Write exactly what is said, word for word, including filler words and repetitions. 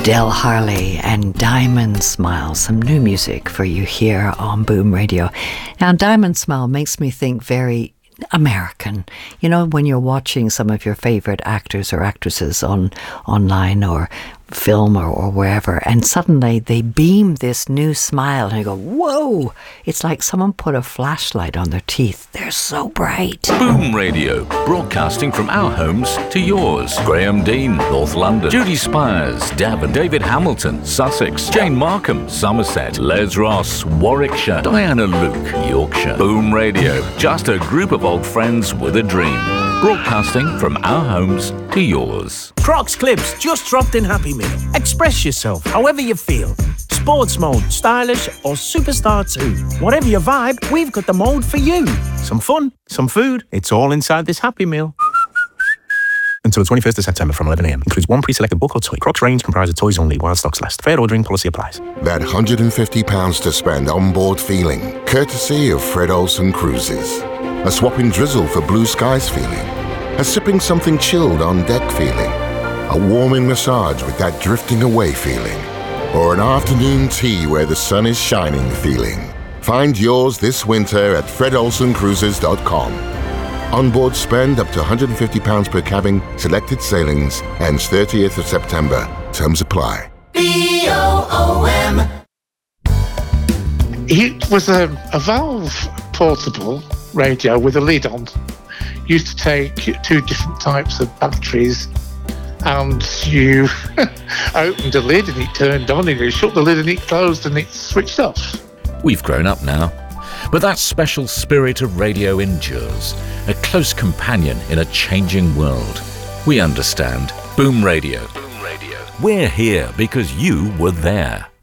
Del Harley and Diamond Smile, some new music for you here on Boom Radio. Now, Diamond Smile makes me think very American. You know, when you're watching some of your favourite actors or actresses on online or film or, or wherever, and suddenly they beam this new smile and you go, whoa, it's like someone put a flashlight on their teeth. They're so bright. Boom Radio, broadcasting from our homes to yours. Graham Dean, North London. Judy Spires, Devon. David Hamilton, Sussex. Jane Markham, Somerset. Les Ross, Warwickshire. Diana Luke, Yorkshire. Boom Radio, just a group of old friends with a dream. Broadcasting from our homes to yours. Crocs Clips just dropped in Happy Meal. Express yourself however you feel. Sports mode, stylish or superstar too. Whatever your vibe, we've got the mode for you. Some fun, some food, it's all inside this Happy Meal. Until the twenty-first of September from eleven a m. Includes one pre-selected book or toy. Crocs range comprises of toys only while stocks last. Fair ordering policy applies. That one hundred fifty pounds to spend on board feeling, courtesy of Fred Olsen Cruises. A swapping drizzle for blue skies feeling. A sipping something chilled on deck feeling. A warming massage with that drifting away feeling. Or an afternoon tea where the sun is shining feeling. Find yours this winter at fred olsen cruises dot com. Onboard spend up to one hundred fifty pounds per cabin, selected sailings, ends thirtieth of September. Terms apply. B O O M. It was a, a Valve portable radio with a lid on. Used to take two different types of batteries, and you opened the lid and it turned on, and you shut the lid and it closed and it switched off. We've grown up now, but that special spirit of radio endures, a close companion in a changing world. We understand. Boom Radio. Boom Radio. We're here because you were there.